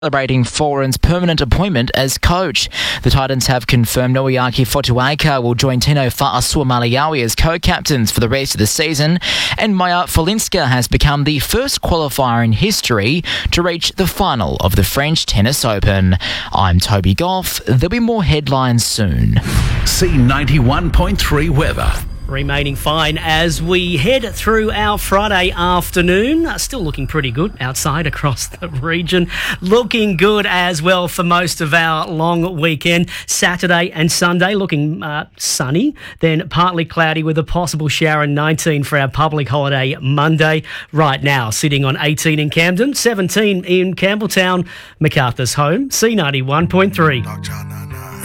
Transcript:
Celebrating Foran's permanent appointment as coach. The Titans have confirmed Noeaki Fotuaika will join Tino Fa'asuamaleaui as co-captains for the rest of the season, and Maja Folinska has become the first qualifier in history to reach the final of the French Tennis Open. I'm Toby Goff. There'll be more headlines soon. C91.3 weather. Remaining fine as we head through our Friday afternoon. Still looking pretty good outside across the region. Looking good as well for most of our long weekend. Saturday and Sunday looking sunny, then partly cloudy with a possible shower, and 19 for our public holiday Monday. Right now sitting on 18 in Camden, 17 in Campbelltown, MacArthur's home, C91.3.